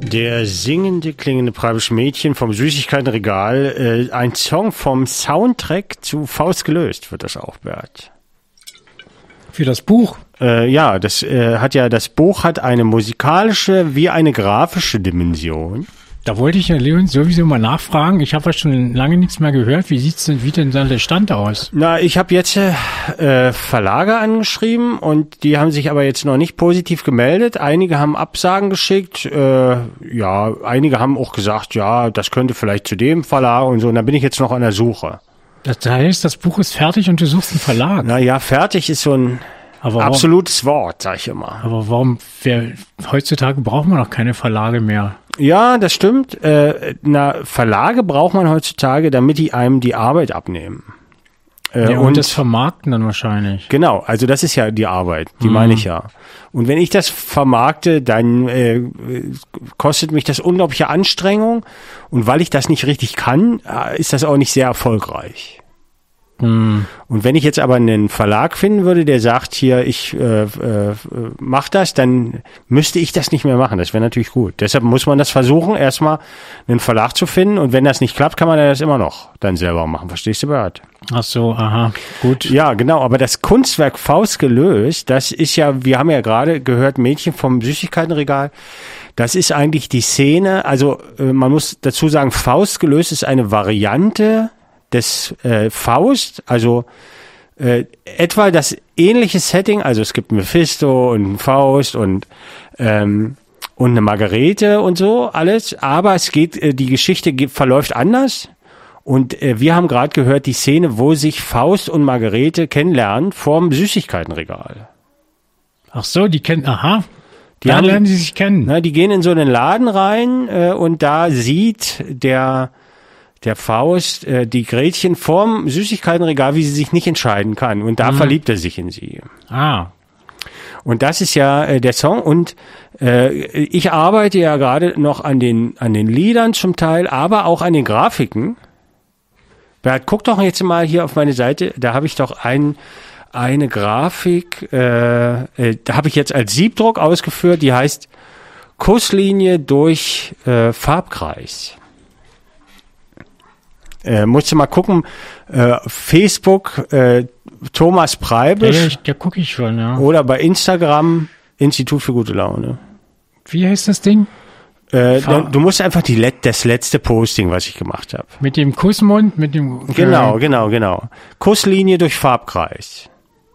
Der singende, klingende Preußische Mädchen vom Süßigkeitenregal. Ein Song vom Soundtrack zu Faust gelöst, wird das auch, Bert. Für das Buch? Ja, das Buch hat eine musikalische wie eine grafische Dimension. Da wollte ich ja Leon sowieso mal nachfragen. Ich habe ja schon lange nichts mehr gehört. Wie denn dann der Stand aus? Na, ich habe jetzt Verlage angeschrieben und die haben sich aber jetzt noch nicht positiv gemeldet. Einige haben Absagen geschickt. Einige haben auch gesagt, ja, das könnte vielleicht zu dem Verlag und so. Und da bin ich jetzt noch an der Suche. Das heißt, das Buch ist fertig und du suchst einen Verlag? Na ja, fertig ist so ein absolutes Wort, sag ich immer. Aber heutzutage braucht man doch keine Verlage mehr. Ja, das stimmt. Verlage braucht man heutzutage, damit die einem die Arbeit abnehmen. Und das vermarkten dann wahrscheinlich. Genau, also das ist ja die Arbeit, die meine ich ja. Und wenn ich das vermarkte, dann kostet mich das unglaubliche Anstrengung. Und weil ich das nicht richtig kann, ist das auch nicht sehr erfolgreich. Und wenn ich jetzt aber einen Verlag finden würde, der sagt, hier, ich mach das, dann müsste ich das nicht mehr machen. Das wäre natürlich gut. Deshalb muss man das versuchen, erstmal einen Verlag zu finden. Und wenn das nicht klappt, kann man das immer noch dann selber machen. Verstehst du, Bert? Ach so, aha, gut. Ja, genau. Aber das Kunstwerk Faust gelöst, das ist ja, wir haben ja gerade gehört, Mädchen vom Süßigkeitenregal. Das ist eigentlich die Szene, also man muss dazu sagen, Faust gelöst ist eine Variante des Faust, also etwa das ähnliche Setting, also es gibt Mephisto und einen Faust und eine Margarete und so alles, aber die Geschichte verläuft anders und wir haben gerade gehört die Szene, wo sich Faust und Margarete kennenlernen vorm Süßigkeitenregal. Ach so, da lernen sie sich kennen. Na, die gehen in so einen Laden rein und da sieht der Faust die Gretchen vorm Süßigkeitenregal, wie sie sich nicht entscheiden kann. Und da verliebt er sich in sie. Ah. Und das ist ja der Song. Und ich arbeite ja gerade noch an den Liedern zum Teil, aber auch an den Grafiken. Bert, guck doch jetzt mal hier auf meine Seite. Da habe ich doch eine Grafik, da habe ich jetzt als Siebdruck ausgeführt, die heißt Kusslinie durch Farbkreis. Musst du mal gucken, Facebook, Thomas Preibisch. Ja, gucke ich schon, ja. Oder bei Instagram, Institut für gute Laune. Wie heißt das Ding? Du musst einfach das letzte Posting, was ich gemacht habe. Mit dem Kussmund, mit dem... Genau. Kusslinie durch Farbkreis.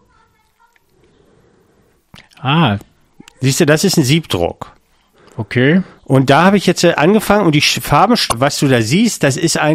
Ah. Siehst du, das ist ein Siebdruck. Okay. Und da habe ich jetzt angefangen und die Farben, was du da siehst, das ist